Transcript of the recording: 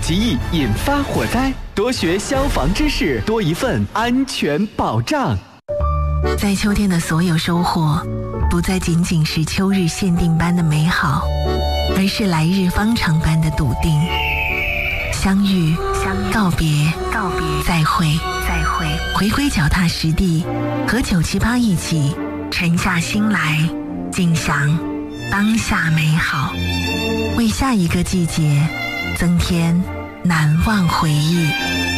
极易引发火灾，多学消防知识，多一份安全保障。 在秋天的所有收获，不再仅仅是秋日限定般的美好，而是来日方长般的笃定。相遇，告别，再会，回归脚踏实地，和978一起沉下心来，尽享当下美好，为下一个季节增添难忘回忆。